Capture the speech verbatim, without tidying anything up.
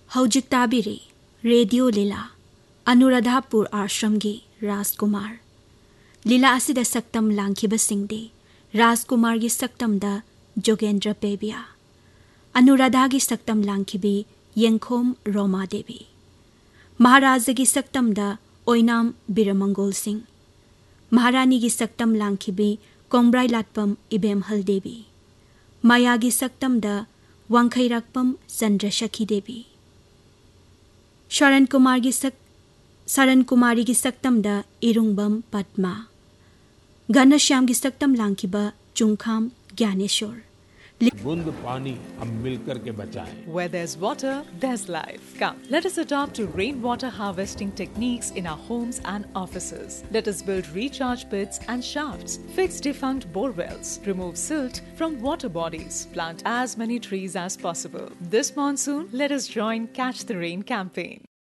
हौजिक ताबिरे radio लीला अनुराधापुर आश्रमगी राजकुमार लीला असिदा सक्तम लांखिबसिंगदे राजकुमारगी सक्तमदा जोगेंद्र पेबिया अनुराधागी सक्तम लांखिबी येंखोम रोमा देवी महाराजागी सक्तमदा ओइनाम बिरमंगोल सिंह महारानीगी सक्तम लांखिबी कोंब्राई लाटपम इबेमहल देवी मायागी सक्तमदा वांखैराकपम चंद्रशखी देवी शरण कुमार की सक शरण कुमारी की सक्तम द इरुंगबम पद्मा घनश्याम की सक्तम लांखिबा चुंखाम ज्ञानेश्वर बूंद पानी हम मिलकर के बचाएं। Where there's water, there's life. Come, let us adopt to rainwater harvesting techniques in our homes and offices. Let us build recharge pits and shafts, fix defunct bore wells, remove silt from water bodies, plant as many trees as possible. This monsoon, let us join Catch the Rain campaign.